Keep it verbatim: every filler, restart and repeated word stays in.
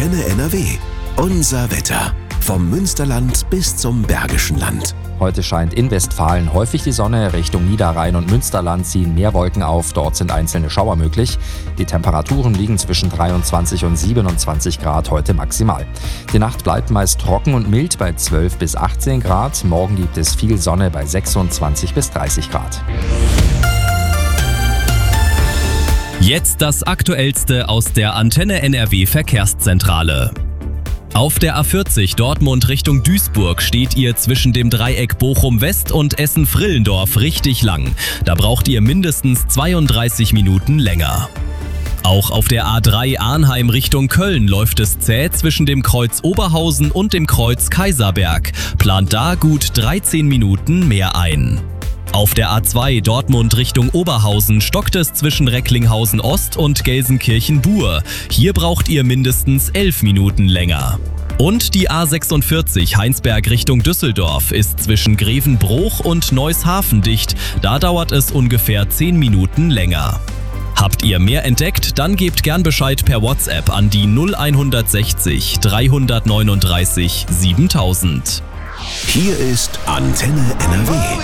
Antenne N R W. Unser Wetter. Vom Münsterland bis zum Bergischen Land. Heute scheint in Westfalen häufig die Sonne. Richtung Niederrhein und Münsterland ziehen mehr Wolken auf. Dort sind einzelne Schauer möglich. Die Temperaturen liegen zwischen dreiundzwanzig und siebenundzwanzig Grad heute maximal. Die Nacht bleibt meist trocken und mild bei zwölf bis achtzehn Grad. Morgen gibt es viel Sonne bei sechsundzwanzig bis dreißig Grad. Jetzt das Aktuellste aus der Antenne N R W Verkehrszentrale. Auf der A vierzig Dortmund Richtung Duisburg steht ihr zwischen dem Dreieck Bochum-West und Essen-Frillendorf richtig lang. Da braucht ihr mindestens zweiunddreißig Minuten länger. Auch auf der A drei Arnheim Richtung Köln läuft es zäh zwischen dem Kreuz Oberhausen und dem Kreuz Kaiserberg. Plant da gut dreizehn Minuten mehr ein. Auf der A zwei Dortmund Richtung Oberhausen stockt es zwischen Recklinghausen Ost und Gelsenkirchen-Buhr. Hier braucht ihr mindestens elf Minuten länger. Und die A sechsundvierzig Heinsberg Richtung Düsseldorf ist zwischen Grevenbruch und Neushafen dicht. Da dauert es ungefähr zehn Minuten länger. Habt ihr mehr entdeckt? Dann gebt gern Bescheid per WhatsApp an die null sechzig dreihundertneununddreißig siebentausend. Hier ist Antenne N R W.